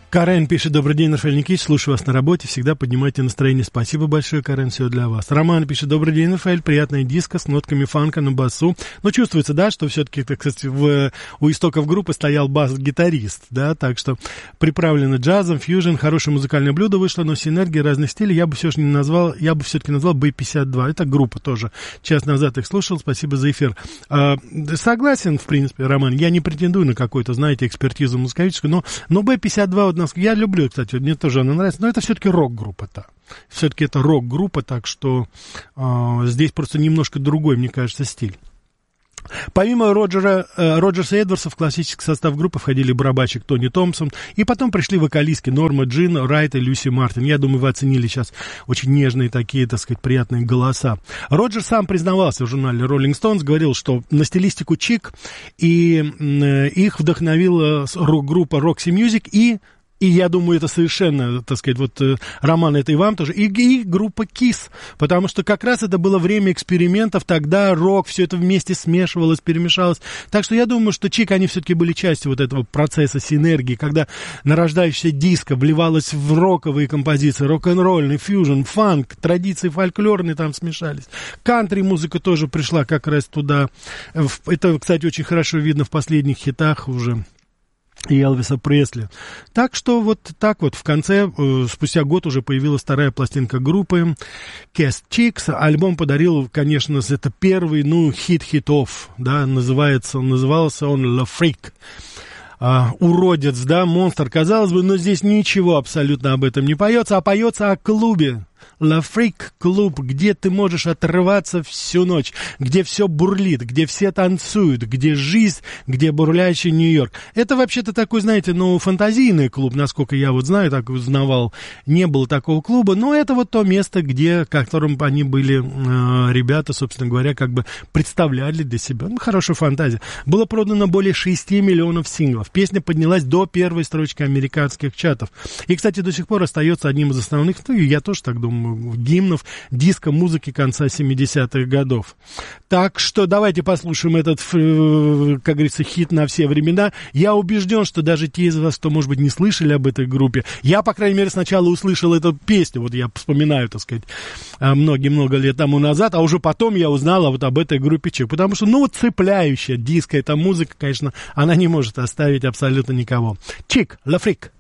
Карен пишет: добрый день, Рафаэль Никитич, слушаю вас на работе, всегда поднимайте настроение. Спасибо большое, Карен, все для вас. Роман пишет: добрый день, Рафаэль, приятная диско с нотками фанка на басу. Но чувствуется, да, что все-таки, так сказать, у истоков группы стоял бас-гитарист, да, так что приправлено джазом, фьюжн, хорошее музыкальное блюдо вышло, но синергия разных стилей я бы все-таки назвал B-52. Это группа тоже. Час назад их слушал, спасибо за эфир. Согласен, в принципе, Роман, я не претендую на какую-то, знаете, экспертизу музыковическую, но B-52 вот нас, я люблю, кстати, мне тоже она нравится, но это все-таки рок-группа-то. Все-таки это рок-группа, так что здесь просто немножко другой, мне кажется, стиль. Помимо Роджерса и Эдвардса в классический состав группы входили барабанщик Тони Томпсон, и потом пришли вокалистки Норма Джин, Райт и Люси Мартин. Я думаю, вы оценили сейчас очень нежные такие, так сказать, приятные голоса. Роджер сам признавался в журнале Rolling Stones, говорил, что на стилистику чик, и их вдохновила рок-группа Roxy Music и я думаю, это совершенно, так сказать, вот, Роман, это и вам тоже, и группа Kiss, потому что как раз это было время экспериментов, тогда рок, все это вместе смешивалось, перемешалось, так что я думаю, что Чик, они все-таки были частью вот этого процесса синергии, когда нарождающаяся диско вливалась в роковые композиции, рок-н-ролльный, фьюжн, фанк, традиции фольклорные там смешались, кантри-музыка тоже пришла как раз туда, это, кстати, очень хорошо видно в последних хитах уже, и Элвиса Пресли. Так что вот так вот в конце, спустя год уже появилась вторая пластинка группы Cast Chicks. Альбом подарил, конечно, это первый, хит хитов, да, назывался он La Freak. Уродец, да, монстр, казалось бы, но здесь ничего абсолютно об этом не поется, а поется о клубе. La Freak клуб, где ты можешь отрываться всю ночь, где все бурлит, где все танцуют, где жизнь, где бурлящий Нью-Йорк. Это вообще-то такой, знаете, фантазийный клуб, насколько я вот знаю, так узнавал, не было такого клуба, но это вот то место, где, которым они были, ребята, собственно говоря, как бы представляли для себя. Хорошая фантазия. Было продано более 6 миллионов синглов. Песня поднялась до первой строчки американских чатов. И, кстати, до сих пор остается одним из основных, я тоже так думаю, гимнов диско-музыки конца 70-х годов. Так что давайте послушаем этот, как говорится, хит на все времена. Я убежден, что даже те из вас, кто, может быть, не слышали об этой группе, я, по крайней мере, сначала услышал эту песню, вот я вспоминаю, так сказать, много лет тому назад, а уже потом я узнал вот об этой группе Чик, потому что, цепляющая диско, эта музыка, конечно, она не может оставить абсолютно никого. Чик, La Freak.